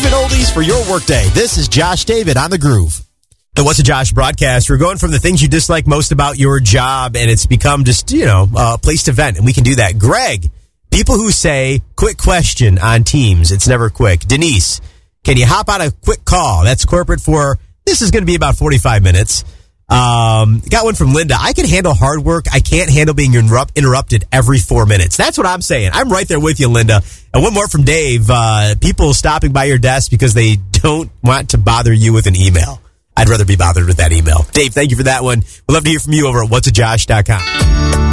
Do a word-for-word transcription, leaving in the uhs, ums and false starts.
Groove and oldies for your workday. This is Josh David on The Groove. The What's a Josh broadcast. We're going from the things you dislike most about your job, and it's become just, you know, a place to vent, and we can do that. Greg, people who say, quick question on Teams. It's never quick. Denise, can you hop on a quick call? That's corporate for, this is going to be about forty-five minutes. Um, got one from Linda. I can handle hard work. I can't handle being interrupt, interrupted every four minutes. That's what I'm saying. I'm right there with you, Linda. And one more from Dave. Uh, people stopping by your desk because they don't want to bother you with an email. I'd rather be bothered with that email. Dave, thank you for that one. We'd love to hear from you over at what's a josh dot com.